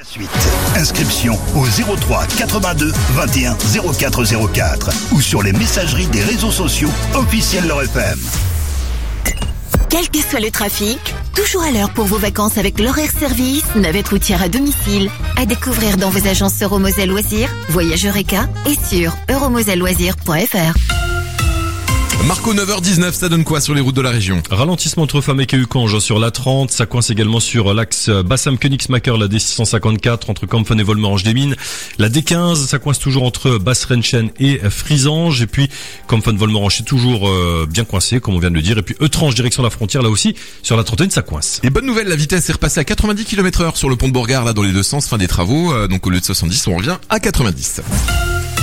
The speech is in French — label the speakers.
Speaker 1: Suite. Inscription au 03 82 21 04 04 ou sur les messageries des réseaux sociaux officiels L'Heure FM.
Speaker 2: Quel que soit le trafic, toujours à l'heure pour vos vacances avec l'horaire service, navette routière à domicile. À découvrir dans vos agences Euromoselle Loisirs, Voyage Eureka et sur euromoselleloisirs.fr.
Speaker 3: Marco, 9h19, ça donne quoi sur les routes de la région?
Speaker 4: Ralentissement entre Famec et Ucange sur l'A30, ça coince également sur l'axe Bassam-Königsmacker, la D654 entre Kampfen et Volmerange-des-Mines. La D15, ça coince toujours entre Basse-Renchen et Frisange. Et puis Kampfen-Volmerange, c'est toujours bien coincé, comme on vient de le dire. Et puis Eutrange, direction la frontière, là aussi, sur la trentaine, ça coince.
Speaker 3: Et bonne nouvelle, la vitesse est repassée à 90 km/h sur le pont de Bourgard, là, dans les deux sens, fin des travaux. Donc au lieu de 70, on revient à 90.